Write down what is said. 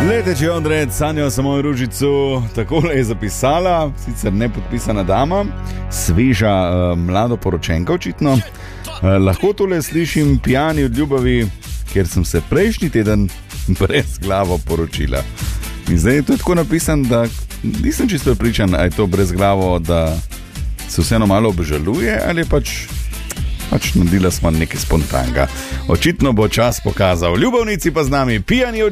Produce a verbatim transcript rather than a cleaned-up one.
Leteči Ondrej, sanjal sem o Ružicu, takole je zapisala, sicer nepodpisana dama, sveža uh, mladoporočenka očitno. Uh, lahko tole slišim pijani od ljubavi, ker sem se prejšnji teden brez glavo poročila. In zdaj je to tako napisan, da nisem čisto prepričan, ali je to brez glavo, da se vseeno malo obžaluje, ali pač, pač naredila smo nekaj spontanega. Očitno bo čas pokazal. Ljubavnici pa z nami, pijani od